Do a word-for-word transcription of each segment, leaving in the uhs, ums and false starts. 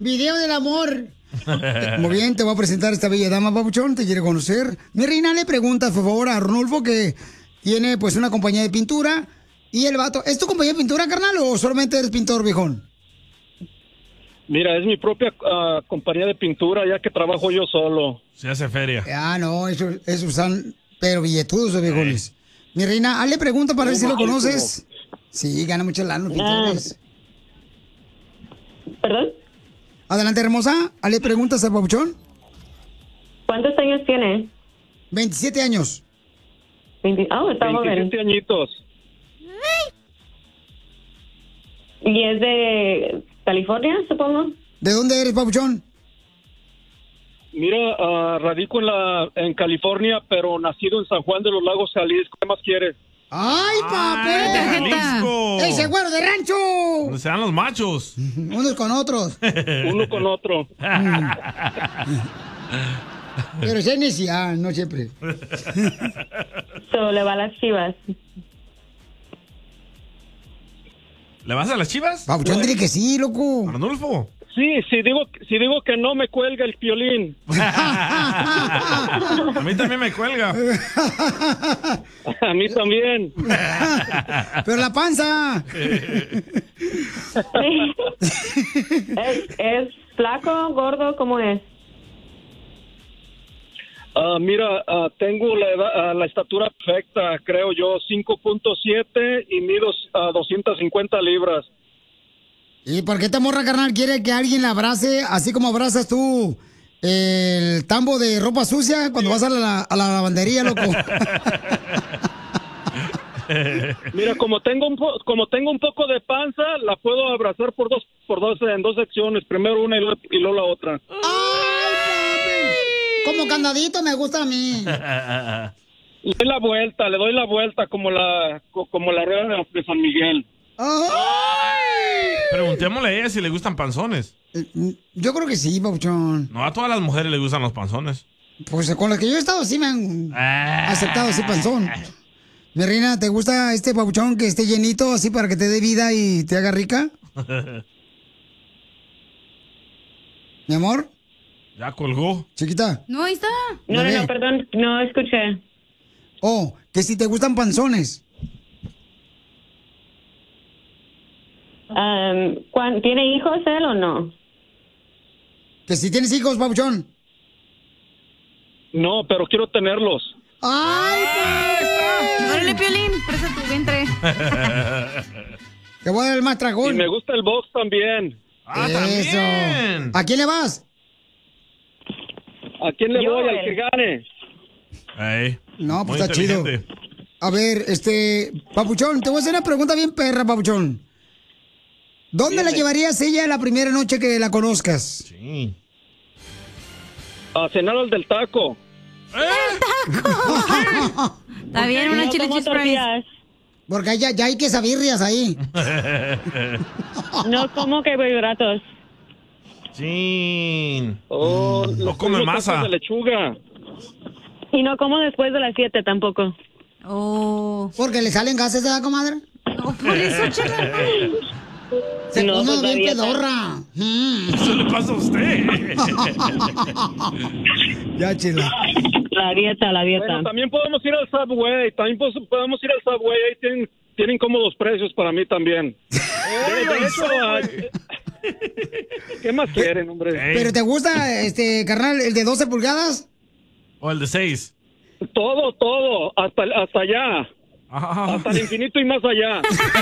Video del amor. Muy bien, te voy a presentar a esta bella dama, papuchón, te quiere conocer. Mi reina le pregunta, por favor, a Arnulfo, que tiene pues una compañía de pintura. Y el vato, ¿es tu compañía de pintura, carnal, o solamente eres pintor, viejón? Mira, es mi propia uh, compañía de pintura, ya que trabajo yo solo. Se hace feria. Ah, no, esos eso están, pero billetudos esos viejones. Sí. Mi reina, hazle pregunta para ver si lo conoces. Sí, gana mucho lana los pintores. ¿Perdón? Adelante, hermosa. Hazle preguntas al papuchón. ¿Cuántos años tiene? veintisiete años. veinte, oh, está joven. veintisiete añitos. ¿Y es de California, supongo? ¿De dónde eres, papuchón? Mira, uh, radico en la en California, pero nacido en San Juan de los Lagos, Jalisco. ¿Qué más quieres? ¡Ay, papel! ¡Ese güero de rancho! Donde se dan los machos. Unos con otros. Uno con otro. Pero es necesidad, no siempre. So, le va a las Chivas. ¿Le vas a las Chivas? Papuchón, dile que sí, loco. Arnulfo. Sí, si digo, si digo que no, me cuelga el Piolín. A mí también me cuelga. A mí también. Pero la panza. ¿Es, ¿Es flaco, gordo? ¿Cómo es? Uh, mira, uh, tengo la, edad, uh, la estatura perfecta, creo yo, cinco punto siete y mido uh, doscientas cincuenta libras. ¿Y por qué esta morra, carnal, quiere que alguien la abrace así como abrazas tú el tambo de ropa sucia cuando vas a la, a la lavandería, loco? Mira, como tengo un po- como tengo un poco de panza, la puedo abrazar por dos por dos en dos secciones, primero una y, lo- y luego la otra. ¡Ay, papi! Como candadito me gusta a mí. Le doy la vuelta, le doy la vuelta como la co- como la rueda de, de San Miguel. ¡Ay! Preguntémosle a ella si le gustan panzones. Yo creo que sí, papuchón. No, a todas las mujeres les gustan los panzones. Pues con las que yo he estado sí me han aceptado así panzón. Mi reina, ¿te gusta este papuchón que esté llenito así para que te dé vida y te haga rica? ¿Mi amor? Ya colgó. Chiquita. No, ahí está. No, no, no, perdón, no escuché. Oh, que si te gustan panzones. Um, ¿cuán- ¿Tiene hijos él o no? Que si tienes hijos, papuchón. No, pero quiero tenerlos. ¡Ay, pues! ¡Órale, Piolín! Presta tu vientre. Te voy a dar el más Y tragón. me gusta el box también. ¡Ah, Eso. también! ¿A quién le vas? ¿A quién le Yo, voy? Al él. que gane. Ey, No, pues muy está chido. inteligente. A ver, este, papuchón, te voy a hacer una pregunta bien perra, papuchón. ¿Dónde la llevarías ella la primera noche que la conozcas? Sí. A cenar al del taco. Está bien, una No chile como cheese fries. tortillas. Porque ya, ya hay quesabirrias ahí. No como carbohidratos. Sí. Oh, No los come tacos masa. de lechuga. Y no como después de las siete tampoco. Oh. Porque le salen gases de la comadre. No, por eso, chela. Se No, pone pues, la bien dieta. pedorra. Mm. Eso le pasa a usted. Ya, chela. La dieta, la dieta. Bueno, también podemos ir al Subway. También pos- podemos ir al Subway. Ahí tienen, tienen cómodos precios para mí también. De, de hecho, ay, ¿qué más quieren, hombre? Ey. ¿Pero te gusta, este, carnal, el de doce pulgadas? O el de seis. Todo, todo. Hasta, hasta allá. Ah. Hasta el infinito y más allá.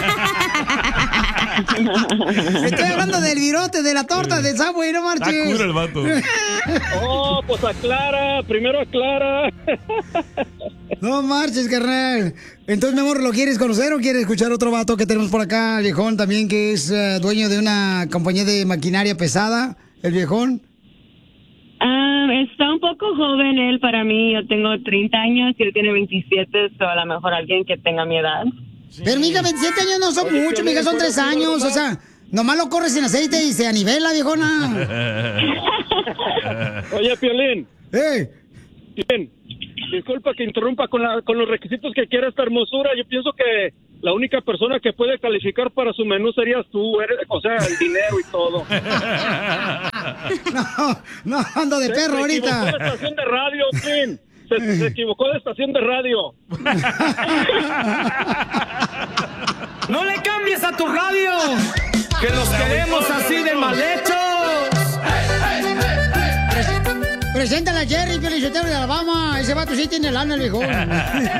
Estoy hablando del virote, de la torta, del Subway, no Está marches. cura el vato. Oh, pues aclara. Primero aclara. No marches, carnal. Entonces, mi amor, ¿lo quieres conocer o quieres escuchar otro vato que tenemos por acá, el viejón, también, que es eh, dueño de una compañía de maquinaria pesada, el viejón? Ah, está un poco joven él para mí. Yo tengo treinta años y él tiene veintisiete, o a lo mejor alguien que tenga mi edad. Pero, mija, veintisiete años no son Oye, mucho, Piolín, mija, son ¿puedo tres decir la años, o verdad? sea, nomás lo corres sin aceite y se anivela, viejona. Oye, Piolín. ¡Ey! Bien. Disculpa que interrumpa con, la, con los requisitos que quiere esta hermosura. Yo pienso que la única persona que puede calificar para su menú serías tú. Eres- o sea, el dinero y todo. No, no, ando de perro Se ahorita. equivocó de estación de radio, Piolín. Se, se equivocó de estación de radio. ¡No le cambies a tu radio! ¡Que los queremos así de mal hechos! Preséntale a Jerry, Piolín Sotelo de Alabama. Ese vato sí tiene lana, el viejo.